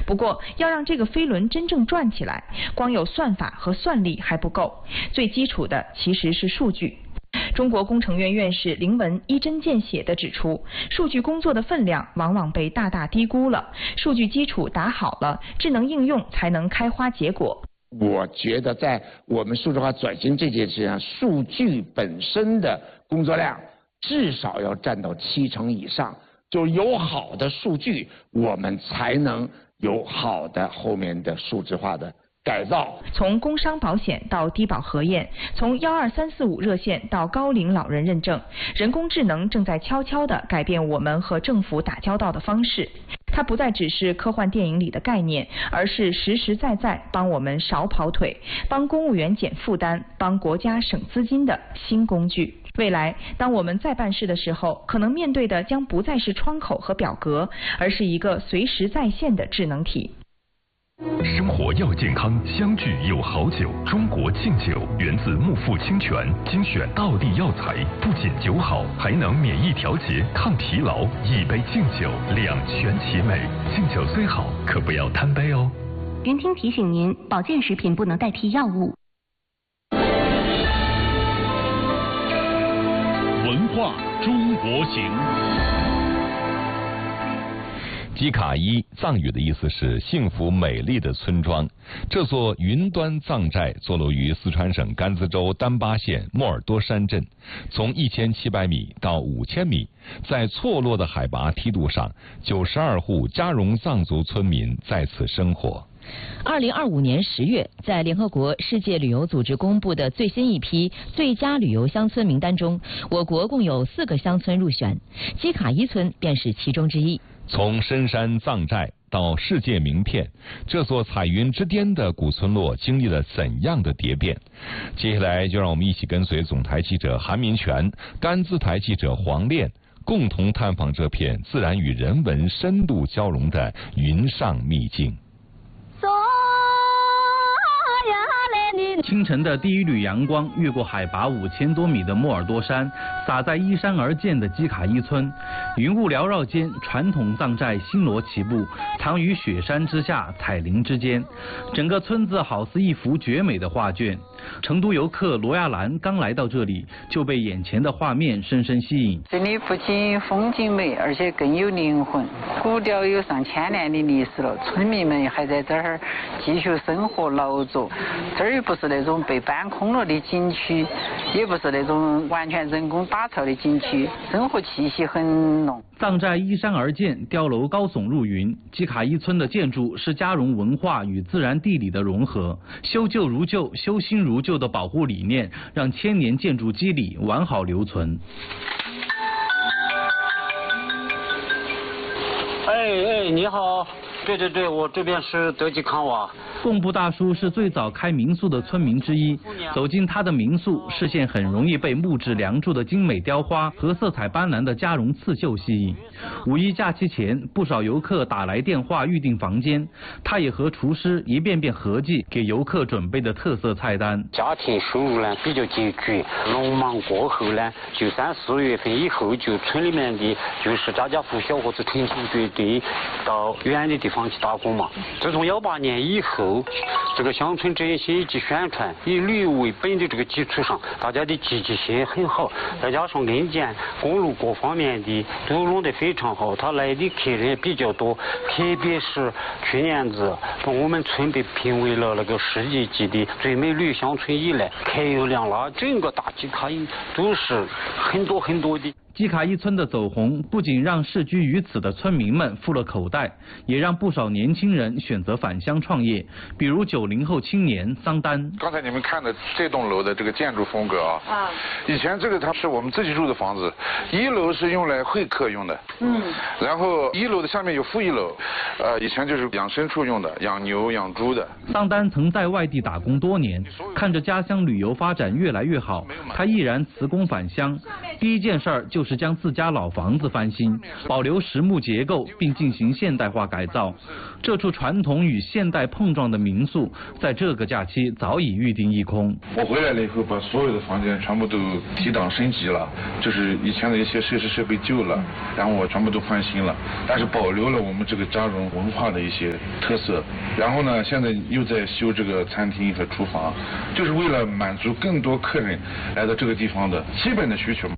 不过，要让这个飞轮真正转起来，光有算法和算力还不够，最基础的其实是数据。中国工程院院士凌文一针见血地指出，数据工作的分量往往被大大低估了。数据基础打好了，智能应用才能开花结果。 我觉得在我们数字化转型这件事上，数据本身的工作量至少要占到70%以上。就是有好的数据，我们才能有好的后面的数字化的改造。 从工伤保险到低保核验，从12345热线到高龄老人认证，人工智能正在悄悄地改变我们和政府打交道的方式。它不再只是科幻电影里的概念，而是实实在在帮我们少跑腿、帮公务员减负担、帮国家省资金的新工具。未来，当我们在办事的时候，可能面对的将不再是窗口和表格，而是一个随时在线的智能体。 生活要健康，相聚有好酒。中国劲酒源自木富清泉，精选道地药材，不仅酒好，还能免疫调节、抗疲劳。一杯劲酒，两全其美。劲酒虽好，可不要贪杯哦。 云听提醒您，保健食品不能代替药物。 文化中国行。 基卡伊藏语的意思是幸福美丽的村庄。这座云端藏寨坐落于四川省甘孜州丹巴县莫尔多山镇，从1700米到5000米，在错落的海拔梯度上，92户加绒藏族村民在此生活。 2025年10月，在联合国世界旅游组织公布的最新一批最佳旅游乡村名单中，我国共有4个乡村入选，基卡伊村便是其中之一。 从深山藏寨到世界名片，这座彩云之巅的古村落经历了怎样的蝶变？接下来就让我们一起跟随总台记者韩民权、甘孜台记者黄炼，共同探访这片自然与人文深度交融的云上秘境。 清晨的第一缕阳光越过海拔5000多米的莫尔多山，洒在依山而建的基卡伊村。云雾缭绕间，传统藏寨星罗棋布，藏于雪山之下，彩林之间。整个村子好似一幅绝美的画卷。成都游客罗亚兰刚来到这里，就被眼前的画面深深吸引。 这里不仅风景美，而且更有灵魂。古调有上1000年的历史了，村民们还在这儿继续生活劳作。这儿又不是那种被搬空了的景区，也不是那种完全人工打造的景区，生活气息很浓。 藏寨依山而建，碉楼高耸入云。基卡伊村的建筑是加绒文化与自然地理的融合，修旧如旧、修新如旧的保护理念，让千年建筑基理完好留存。 哎，你好。对，我这边是德吉康瓦。 贡布大叔是最早开民宿的村民之一，走进他的民宿，视线很容易被木质梁柱的精美雕花和色彩斑斓的加绒刺绣吸引。五一假期前，不少游客打来电话预订房间，他也和厨师一遍遍合计给游客准备的特色菜单。 家庭收入呢比较拮据，农忙过后呢，就3、4月份以后，就村里面的就是家家户小伙子成群结队到远的地方去打工嘛。自从18年以后，这个乡村振兴以及宣传以旅游为本的这个基础上，大家的积极性很好，再加上硬件、公路各方面的都弄得非常好，他来的客人也比较多。特别是去年子，我们村被评为了那个世界级的最美旅游乡村以来，客流量啦，整个大基卡伊都是很多的。 基卡伊村的走红不仅让世居于此的村民们富了口袋，也让不少年轻人选择返乡创业，比如90后青年桑丹。 刚才你们看的这栋楼的这个建筑风格啊，以前这个它是我们自己住的房子，1楼是用来会客用的，然后1楼的下面有负1楼，以前就是养牲畜用的，养牛养猪的。 桑丹曾在外地打工多年，看着家乡旅游发展越来越好，他毅然辞工返乡，第一件事儿就就是将自家老房子翻新，保留实木结构，并进行现代化改造。这处传统与现代碰撞的民宿，在这个假期早已预定一空。 我回来了以后，把所有的房间全部都提档升级了，就是以前的一些设施设备旧了，然后我全部都翻新了，但是保留了我们这个嘉绒文化的一些特色。然后呢，现在又在修这个餐厅和厨房，就是为了满足更多客人来到这个地方的基本的需求。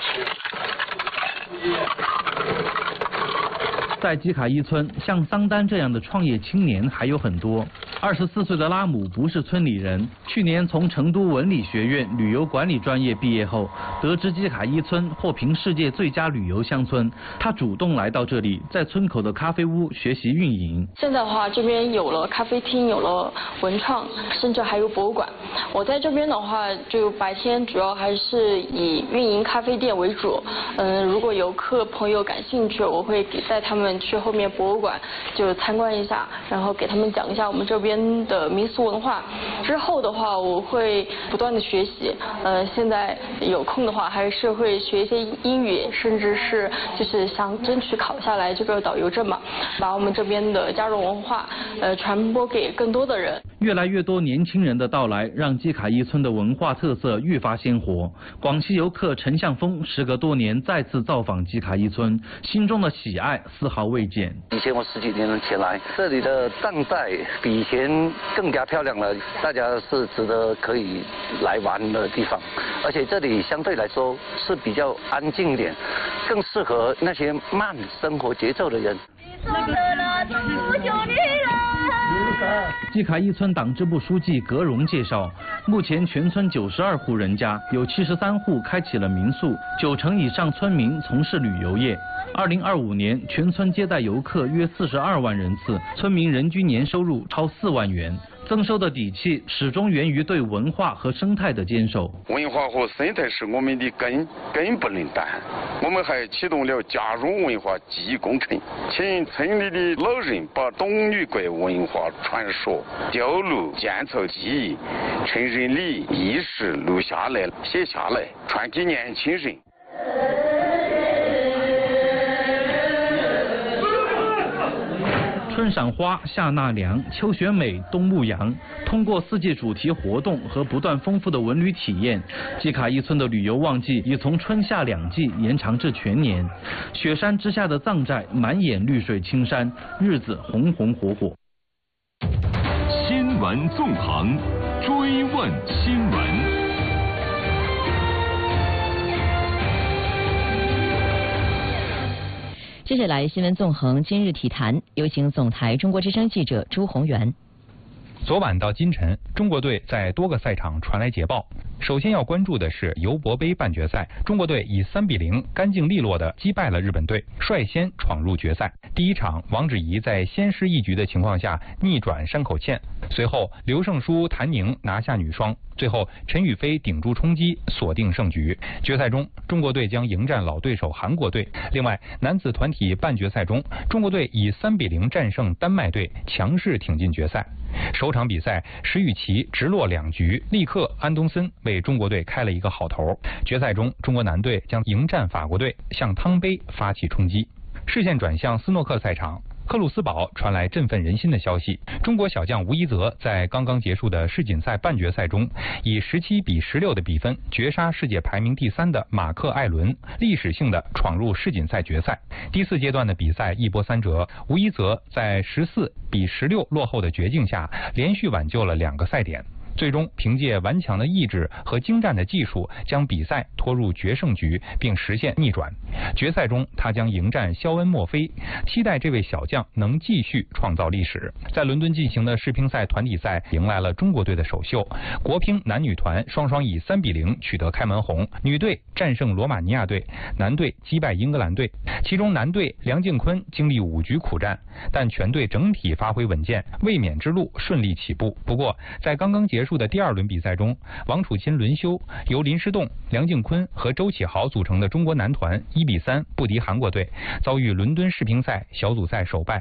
在基卡伊村，像桑丹这样的创业青年还有很多。24岁的拉姆不是村里人，去年从成都文理学院旅游管理专业毕业后，得知基卡伊村获评世界最佳旅游乡村，他主动来到这里，在村口的咖啡屋学习运营。 现在的话，这边有了咖啡厅，有了文创，甚至还有博物馆。我在这边的话，就白天主要还是以运营咖啡店为主。如果游客朋友感兴趣，我会带他们去后面博物馆就参观一下，然后给他们讲一下我们这边的民俗文化。之后的话，我会不断的学习。现在有空的话，还是会学一些英语，甚至是就是想争取考下来这个导游证嘛，把我们这边的嘉绒文化传播给更多的人。 越来越多年轻人的到来，让基卡伊村的文化特色愈发鲜活。广西游客陈向峰时隔多年再次造访基卡伊村，心中的喜爱丝毫未减。 以前我10几年前来，这里的藏寨比以前更加漂亮了，大家是值得可以来玩的地方。而且这里相对来说是比较安静一点，更适合那些慢生活节奏的人。 基卡伊村党支部书记葛荣介绍，目前全村92户人家，有73户开启了民宿，9成以上村民从事旅游业。2025年，全村接待游客约42万人次，村民人均年收入超4万元。增收的底气始终源于对文化和生态的坚守。 文化和生态是我们的根不能断。我们还启动了嘉绒文化记忆工程，请村里的老人把董女国文化传说、雕镂、建造技艺、成人礼仪式录下来、写下来，传给年轻人。 春赏花，夏纳凉，秋选美，冬牧羊。通过4季主题活动和不断丰富的文旅体验，基卡伊村的旅游旺季已从春夏2季延长至全年。雪山之下的藏寨满眼绿水青山，日子红红火火。 新闻纵横，追问新闻。 接下来新闻纵横今日体坛，有请总台中国之声记者朱宏元。 昨晚到今晨，中国队在多个赛场传来捷报。首先要关注的是尤伯杯半决赛，中国队以3-0干净利落地击败了日本队，率先闯入决赛。第一场，王芷怡在先失一局的情况下逆转山口茜，随后刘胜书、谭宁拿下女双，最后陈雨菲顶住冲击锁定胜局。决赛中，中国队将迎战老对手韩国队。另外，男子团体半决赛中，中国队以3-0战胜丹麦队，强势挺进决赛。首场比赛，石宇奇直落2局，立刻安东森为中国队开了一个好头。决赛中，中国男队将迎战法国队，向汤杯发起冲击。视线转向斯诺克赛场，克鲁斯堡传来振奋人心的消息，中国小将吴一泽在刚刚结束的世锦赛半决赛中，以17-16的比分绝杀世界排名第3的马克·艾伦，历史性的闯入世锦赛决赛。第4阶段的比赛一波3折，吴一泽在14-16落后的绝境下，连续挽救了2个赛点。最终凭借顽强的意志和精湛的技术，将比赛拖入决胜局，并实现逆转。决赛中，他将迎战肖恩·墨菲，期待这位小将能继续创造历史。在伦敦进行的世乒赛团体赛迎来了中国队的首秀，国乒男女团双双以3-0取得开门红，女队战胜罗马尼亚队，男队击败英格兰队。其中男队梁靖昆经历5局苦战，但全队整体发挥稳健，卫冕之路顺利起步。不过，在刚刚结束的第2轮比赛中，王楚钦轮休，由林诗栋、梁靖昆和周启豪组成的中国男团1-3不敌韩国队，遭遇伦敦世乒赛小组赛首败。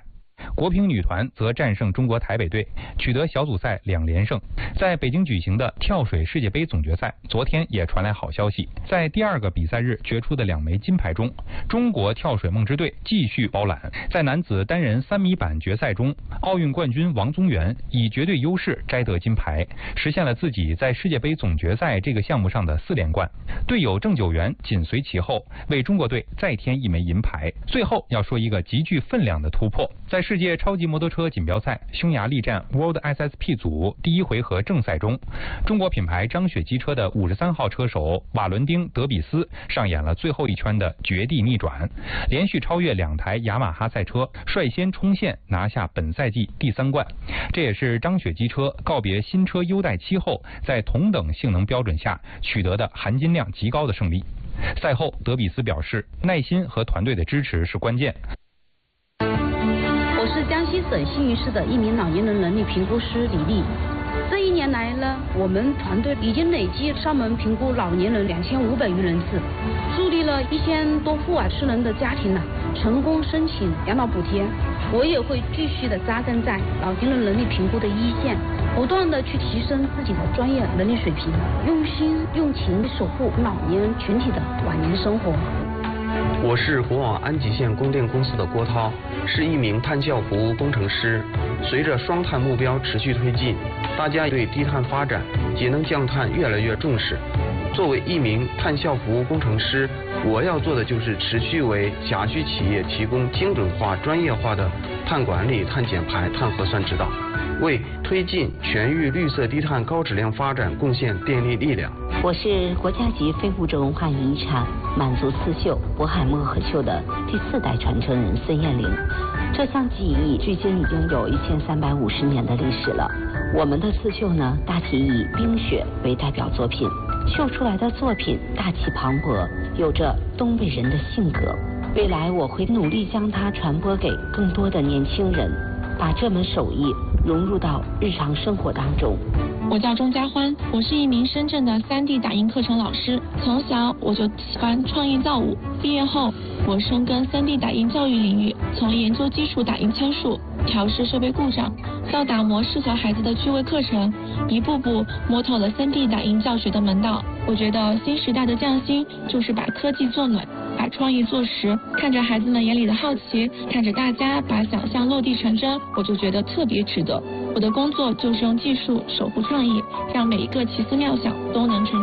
国乒女团则战胜中国台北队，取得小组赛2连胜。在北京举行的跳水世界杯总决赛，昨天也传来好消息，在第2个比赛日决出的2枚金牌中，中国跳水梦之队继续包揽。在男子单人3米板决赛中，奥运冠军王宗源以绝对优势摘得金牌，实现了自己在世界杯总决赛这个项目上的4连冠。队友郑九元紧随其后，为中国队再添1枚银牌。最后要说一个极具分量的突破，在世界超级摩托车锦标赛匈牙利站 World SSP 组第1回合正赛中，中国品牌张雪机车的53号车手瓦伦丁·德比斯上演了最后一圈的绝地逆转，连续超越2台雅马哈赛车，率先冲线拿下本赛季第3冠。这也是张雪机车告别新车优待期后，在同等性能标准下取得的含金量极高的胜利。赛后，德比斯表示，耐心和团队的支持是关键。 我是江西省新余市的一名老年人能力评估师李丽。这1年来呢，我们团队已经累计上门评估老年人2500余人次，助力了1000多户失能的家庭成功申请养老补贴。我也会继续的扎根在老年人能力评估的一线，不断的去提升自己的专业能力水平，用心用情守护老年人群体的晚年生活。 我是国网安吉县供电公司的郭涛，是一名碳效服务工程师。随着双碳目标持续推进，大家对低碳发展、节能降碳越来越重视。作为一名碳效服务工程师，我要做的就是持续为辖区企业提供精准化、专业化的碳管理、碳减排、碳核算指导，为推进全域绿色低碳高质量发展贡献电力力量。 我是国家级非物质文化遗产满族刺绣渤海漠河绣的第4代传承人孙艳玲。这项技艺距今已经有1350年的历史了。我们的刺绣呢，大体以冰雪为代表作品，绣出来的作品大气磅礴，有着东北人的性格。未来我会努力将它传播给更多的年轻人，把这门手艺融入到日常生活当中。 我叫钟家欢，我是一名深圳的3D 打印课程老师。从小我就喜欢创意造物，毕业后我深耕3D 打印教育领域，从研究基础打印参数、调试设备故障，到打磨适合孩子的趣味课程，一步步摸透了3D 打印教学的门道。我觉得新时代的匠心就是把科技做暖，把创意做实，看着孩子们眼里的好奇，看着大家把想象落地成真，我就觉得特别值得。我的工作就是用技术守护创意，让每一个奇思妙想都能成